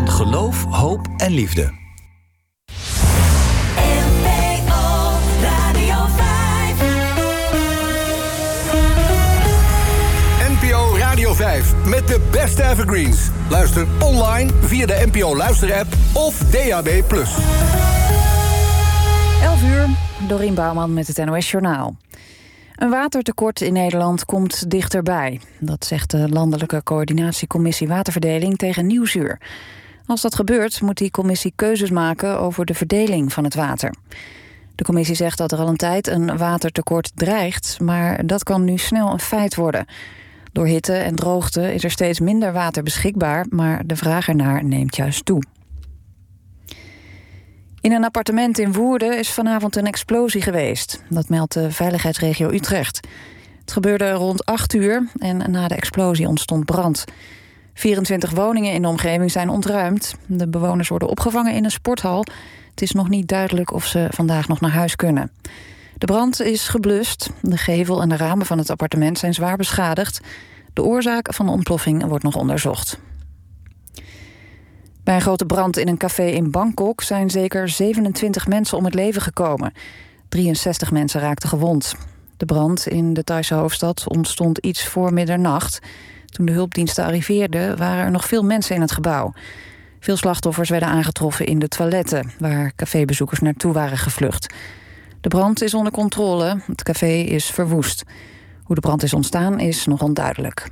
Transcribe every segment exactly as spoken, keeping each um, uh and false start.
van geloof, hoop en liefde. N P O Radio vijf. N P O Radio vijf met de beste evergreens. Luister online via de N P O luisterapp of D A B plus. elf uur, Dorien Bouwman met het N O S Journaal. Een watertekort in Nederland komt dichterbij. Dat zegt de Landelijke Coördinatiecommissie Waterverdeling tegen Nieuwsuur. Als dat gebeurt, moet die commissie keuzes maken over de verdeling van het water. De commissie zegt dat er al een tijd een watertekort dreigt, maar dat kan nu snel een feit worden. Door hitte en droogte is er steeds minder water beschikbaar, maar de vraag ernaar neemt juist toe. In een appartement in Woerden is vanavond een explosie geweest. Dat meldt de veiligheidsregio Utrecht. Het gebeurde rond acht uur en na de explosie ontstond brand. vierentwintig woningen in de omgeving zijn ontruimd. De bewoners worden opgevangen in een sporthal. Het is nog niet duidelijk of ze vandaag nog naar huis kunnen. De brand is geblust. De gevel en de ramen van het appartement zijn zwaar beschadigd. De oorzaak van de ontploffing wordt nog onderzocht. Bij een grote brand in een café in Bangkok zijn zeker zevenentwintig mensen om het leven gekomen. drieënzestig mensen raakten gewond. De brand in de Thaise hoofdstad ontstond iets voor middernacht. Toen de hulpdiensten arriveerden waren er nog veel mensen in het gebouw. Veel slachtoffers werden aangetroffen in de toiletten, waar cafébezoekers naartoe waren gevlucht. De brand is onder controle, het café is verwoest. Hoe de brand is ontstaan is nog onduidelijk.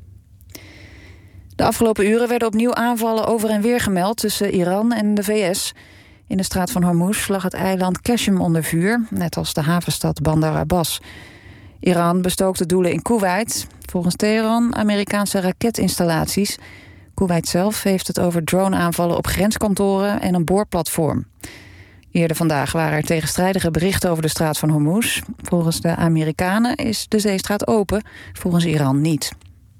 De afgelopen uren werden opnieuw aanvallen over en weer gemeld tussen Iran en de V S. In de straat van Hormuz lag het eiland Qashem onder vuur, net als de havenstad Bandar Abbas. Iran bestookte doelen in Koeweit. Volgens Teheran Amerikaanse raketinstallaties. Koeweit zelf heeft het over drone-aanvallen op grenskantoren en een boorplatform. Eerder vandaag waren er tegenstrijdige berichten over de straat van Hormuz. Volgens de Amerikanen is de zeestraat open, volgens Iran niet.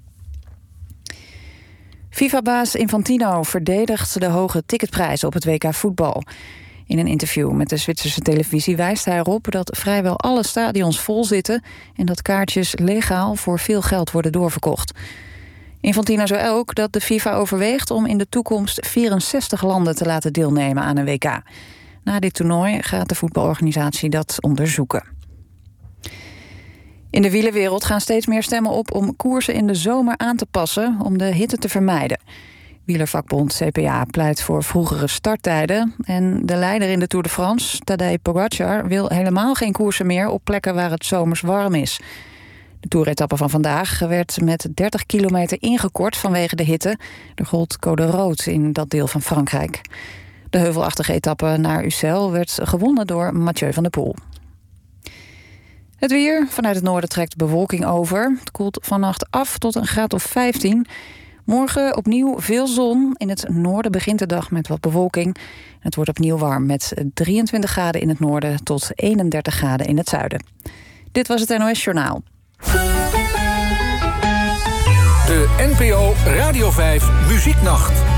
FIFA-baas Infantino verdedigt de hoge ticketprijzen op het W K voetbal. In een interview met de Zwitserse televisie wijst hij erop dat vrijwel alle stadions vol zitten en dat kaartjes legaal voor veel geld worden doorverkocht. Infantino zei ook dat de FIFA overweegt om in de toekomst vierenzestig landen te laten deelnemen aan een W K. Na dit toernooi gaat de voetbalorganisatie dat onderzoeken. In de wielerwereld gaan steeds meer stemmen op om koersen in de zomer aan te passen om de hitte te vermijden. Wielervakbond C P A pleit voor vroegere starttijden en de leider in de Tour de France, Tadej Pogacar, wil helemaal geen koersen meer op plekken waar het zomers warm is. De toeretappe van vandaag werd met dertig kilometer ingekort vanwege de hitte. Er gold code rood in dat deel van Frankrijk. De heuvelachtige etappe naar Ussel werd gewonnen door Mathieu van der Poel. Het weer. Vanuit het noorden trekt bewolking over. Het koelt vannacht af tot een graad of vijftien. Morgen opnieuw veel zon. In het noorden begint de dag met wat bewolking. Het wordt opnieuw warm met drieëntwintig graden in het noorden tot eenendertig graden in het zuiden. Dit was het N O S Journaal. De N P O Radio vijf Muzieknacht.